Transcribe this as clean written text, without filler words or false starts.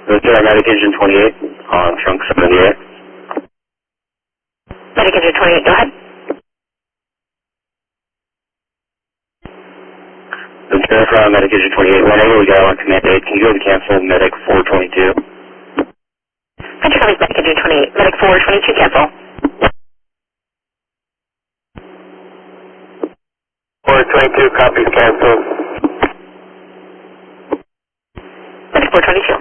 Lieutenant Medic Engine 28 on trunk 78. Medic Engine 28, go ahead. Lieutenant from Medic Engine 28, whenever we got on command 8, can you go to cancel Medic 422? Metro County's Medic Engine 28, Medic 422, cancel. 422, copies cancel. Medic 422.